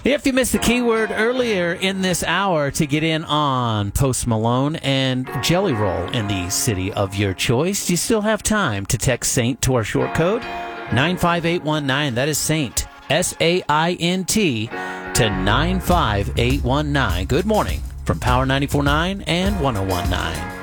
If you missed the keyword earlier in this hour to get in on Post Malone and Jelly Roll in the city of your choice, you still have time to text Saint to our short code 95819. That is Saint, S-A-I-N-T, to 95819. Good morning from Power 94.9 and 101.9.